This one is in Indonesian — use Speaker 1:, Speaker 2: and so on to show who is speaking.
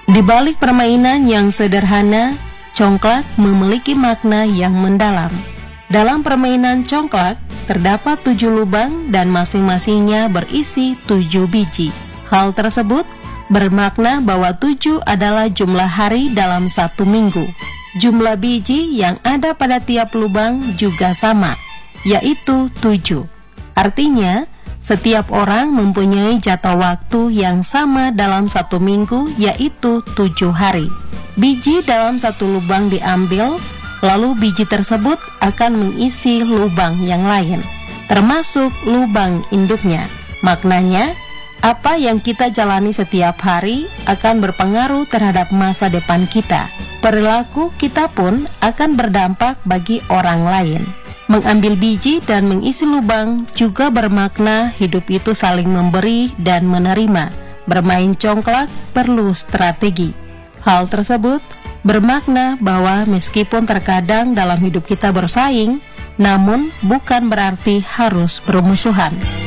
Speaker 1: Di balik permainan yang sederhana, congklak memiliki makna yang mendalam. Dalam permainan congklak, terdapat 7 lubang dan masing-masingnya berisi 7 biji. Hal tersebut bermakna bahwa 7 adalah jumlah hari dalam satu minggu. Jumlah biji yang ada pada tiap lubang juga sama, yaitu 7. Artinya, setiap orang mempunyai jatah waktu yang sama dalam satu minggu, yaitu 7 hari. Biji dalam satu lubang diambil, lalu biji tersebut akan mengisi lubang yang lain, termasuk lubang induknya. Maknanya, apa yang kita jalani setiap hari akan berpengaruh terhadap masa depan kita. Perilaku kita pun akan berdampak bagi orang lain. Mengambil biji dan mengisi lubang juga bermakna hidup itu saling memberi dan menerima. Bermain congklak perlu strategi. Hal tersebut bermakna bahwa meskipun terkadang dalam hidup kita bersaing, namun bukan berarti harus bermusuhan.